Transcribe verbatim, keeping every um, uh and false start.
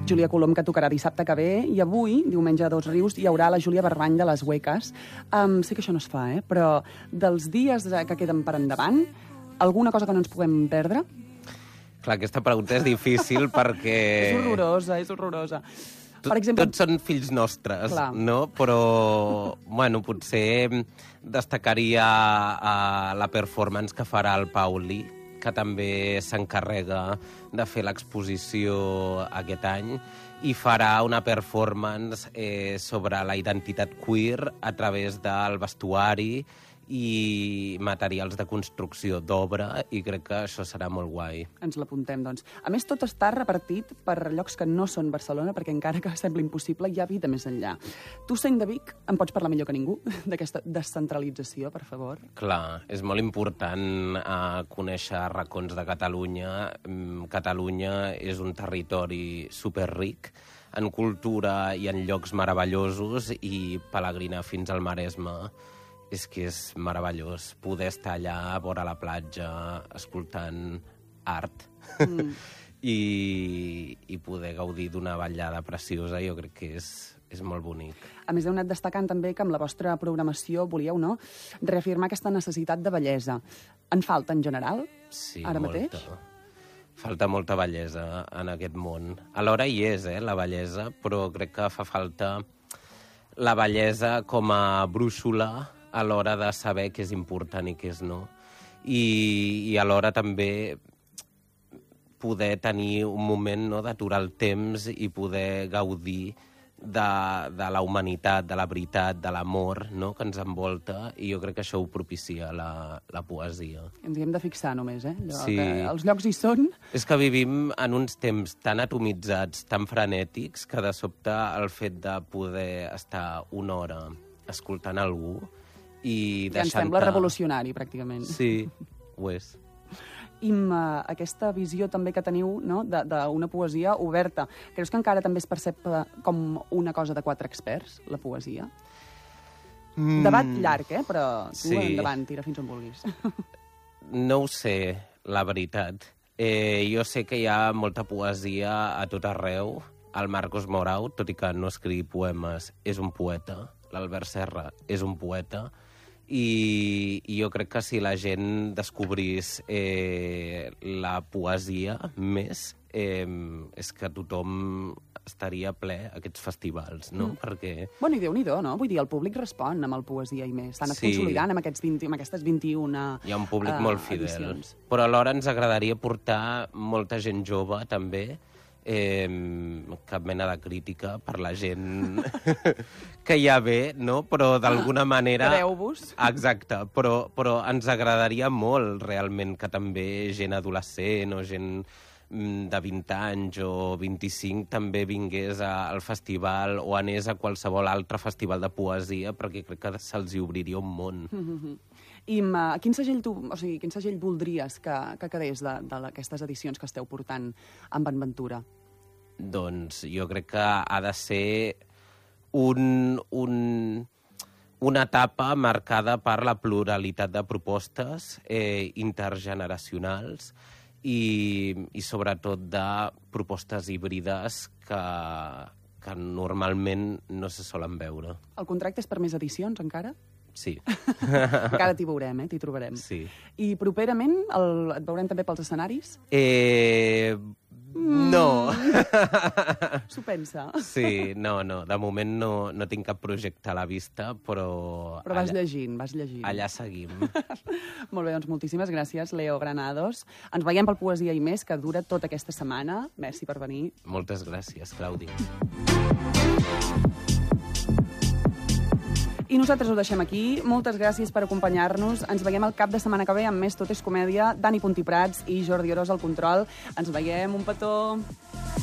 Júlia Colom, que tocarà dissabte que ve, i avui, diumenge a Dos Rius, hi haurà la Júlia Barbany de les Hueques. Um, sé que això no es fa, eh? Però dels dies que queden per endavant, alguna cosa que no ens puguem perdre? Clar, aquesta pregunta és difícil perquè... És horrorosa, és horrorosa. Per exemple... Tots són fills nostres, Clar. no? Però, bueno, potser destacaria uh, la performance que farà el Pauli, que també s'encarrega de fer l'exposició aquest any, i farà una performance eh, sobre la identitat queer a través del vestuari i materials de construcció d'obra, i crec que això serà molt guai. Ens l'apuntem, doncs. A més, tot està repartit per llocs que no són Barcelona, perquè encara que sembla impossible, hi ha vida més enllà. Tu, sent de Vic, em pots parlar millor que ningú d'aquesta descentralització, per favor? Clar, és molt important eh, conèixer racons de Catalunya. Catalunya és un territori superric en cultura i en llocs meravellosos, i pelegrinar fins al Maresme és que és meravellós. Poder estar allà a vora la platja escoltant art mm. I, i poder gaudir d'una ballada preciosa, jo crec que és, és molt bonic. A més, heu anat destacant també que amb la vostra programació volíeu, no?, reafirmar aquesta necessitat de bellesa. En falta, en general, sí, ara molta. mateix? Falta molta bellesa en aquest món. Alhora hi és, eh, la bellesa, però crec que fa falta la bellesa com a brúixola a l'hora de saber què és important i què és no. I, i alhora també poder tenir un moment, no?, d'aturar el temps i poder gaudir de, de la humanitat, de la veritat, de l'amor, no?, que ens envolta, i jo crec que això ho propicia la, la poesia. Ens hi hem de fixar només, eh? Allò sí. Que els llocs hi són. És que vivim en uns temps tan atomitzats, tan frenètics, que de sobte el fet de poder estar una hora escoltant algú i ja ens sembla revolucionari, pràcticament. Sí, ho és. I uh, aquesta visió també que teniu, no?, d'una poesia oberta, creus que encara també es percep com una cosa de quatre experts, la poesia? Mm. Debat llarg, eh? Però tu sí. Endavant, tira fins on vulguis. No ho sé, la veritat. Eh, jo sé que hi ha molta poesia a tot arreu. El Marcos Morau, tot i que no escriu poemes, és un poeta. L'Albert Serra és un poeta. I, i jo crec que si la gent descobrís eh, la poesia més, eh, és que tothom estaria ple a aquests festivals, no? Mm. Perquè... Bueno, i Déu-n'hi-do, no? Vull dir, el públic respon amb el poesia i més. S'han anat sí. consolidant amb, aquests vint, amb aquestes vint-i-una edicions. Hi ha un públic uh, molt fidel. Edicions. Però alhora ens agradaria portar molta gent jove, també, Eh, cap mena de crítica per la gent que ja ve, no? Però d'alguna manera... Quedeu-vos. Exacte, però, però ens agradaria molt realment que també gent adolescent o gent de vint anys o vint-i-cinc també vingués a, al festival o anés a qualsevol altre festival de poesia, perquè crec que se'ls hi obriria un món. Mm-hmm. I uh, quin segell tu, o sigui, quin segell voldries que, que quedés d'aquestes edicions que esteu portant amb En Ventura? Doncs jo crec que ha de ser un, un, una etapa marcada per la pluralitat de propostes eh, intergeneracionals i, i sobretot de propostes híbrides que, que normalment no se solen veure. El contracte és per més edicions, encara? Sí. Encara t'hi veurem, eh? T'hi trobarem. Sí. I properament el, et veurem també pels escenaris? Eh... No. S'ho pensa. Sí, no, no. De moment no, no tinc cap projecte a la vista, però... Però vas allà, llegint, vas llegint. Allà seguim. Molt bé, doncs moltíssimes gràcies, Leo Granados. Ens veiem pel Poesia i Més, que dura tota aquesta setmana. Merci per venir. Moltes gràcies, Clàudia. I nosaltres ho deixem aquí. Moltes gràcies per acompanyar-nos. Ens veiem el cap de setmana que ve amb més Tot és Comèdia. Dani Puntí Prats i Jordi Orós al control. Ens veiem. Un petó.